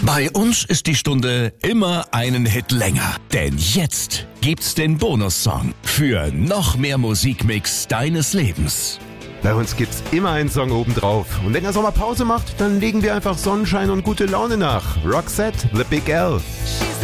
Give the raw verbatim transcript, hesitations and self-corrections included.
Bei uns ist die Stunde immer einen Hit länger. Denn jetzt gibt's den Bonussong für noch mehr Musikmix deines Lebens. Bei uns gibt's immer einen Song obendrauf. Und wenn der Sommer Pause macht, dann legen wir einfach Sonnenschein und gute Laune nach. Roxette, The Big L. She's